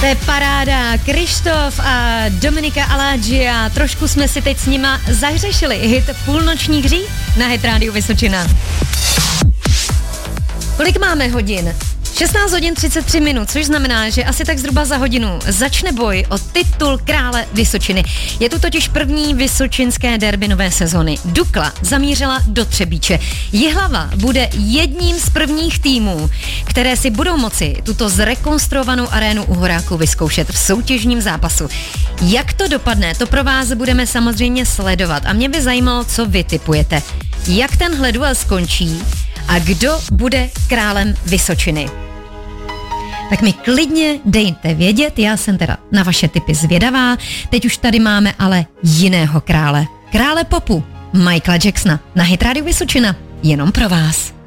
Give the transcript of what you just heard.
To je paráda. Krištof a Dominika Aladžia. Trošku jsme si teď s nima zahřešili. Hit Půlnoční hřích na Hit Rádiu Vysočina. Kolik máme hodin? 16 hodin 33 minut, což znamená, že asi tak zhruba za hodinu začne boj o titul krále Vysočiny. Je tu totiž první vysočinské derby nové sezony. Dukla zamířila do Třebíče. Jihlava bude jedním z prvních týmů, které si budou moci tuto zrekonstruovanou arénu u Horáků vyzkoušet v soutěžním zápasu. Jak to dopadne, to pro vás budeme samozřejmě sledovat a mě by zajímalo, co vy tipujete. Jak tenhle duel skončí a kdo bude králem Vysočiny? Tak mi klidně dejte vědět, já jsem teda na vaše tipy zvědavá. Teď už tady máme ale jiného krále. Krále popu, Michaela Jacksona, na Hit Rádiu Vysočina, jenom pro vás.